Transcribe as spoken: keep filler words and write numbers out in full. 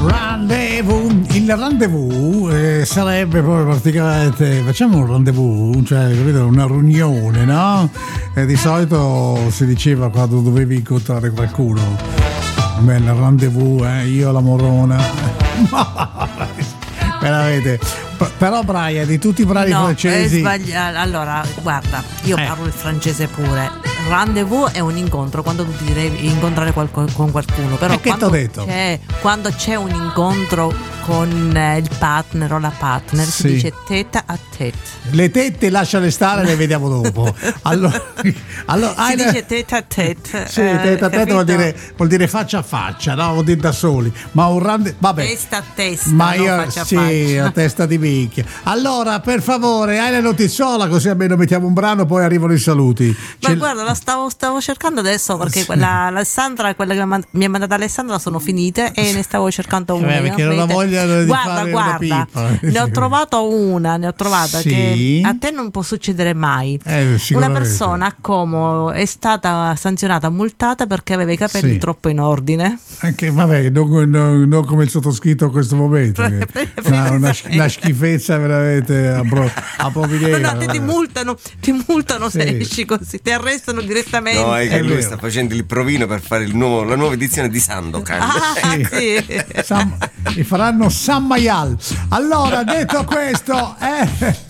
Rendezvous. Il rendezvous eh, sarebbe proprio praticamente, facciamo un rendezvous, cioè capito, una riunione, no? E di solito si diceva quando dovevi incontrare qualcuno. Beh, il rendezvous, eh, io la morona. Veramente. Però Brian, di tutti i brani no, francesi. È sbagliato. Allora, guarda, io eh. parlo il francese pure. Rendezvous è un incontro quando tu ti devi incontrare qualco, con qualcuno. Però e che quando, t'ho detto? C'è, quando c'è un incontro con eh, il partner o la partner, sì, si dice tête à tête. Le tette lasciale stare, le vediamo dopo. Allora, allora si dice tête à tête. Sì, tête à tête vuol dire, vuol dire faccia a faccia, no? Vuol dire da soli. Ma un rande, vabbè. Testa a testa. Ma no, io faccia sì, a faccia. a testa di minchia. Allora, per favore, hai la notiziola, così almeno mettiamo un brano, poi arrivano i saluti. Ma C'è... guarda, la stavo, stavo cercando adesso perché sì. quella Alessandra, quella che mi ha mandato Alessandra, sono finite e ne stavo cercando una. Eh, perché non ha voglia di guarda, fare guarda, una pipa. Ne ho trovato una, ne ho trovata sì. che a te non può succedere mai. Eh, una persona a Como è stata sanzionata, multata perché aveva i capelli sì. troppo in ordine. Anche vabbè, non, non, non come il sottoscritto a questo momento. Che, una, una, una schifezza veramente a, bro, a providere. No, no, te ti multano, ti multano sì. se esci così, ti arrestano direttamente. No, è che è lui vero. Sta facendo il provino per fare il nuovo, la nuova edizione di Sandokan. Ah, sì. sì. Sam, li faranno San Mayal. Allora, detto questo, eh,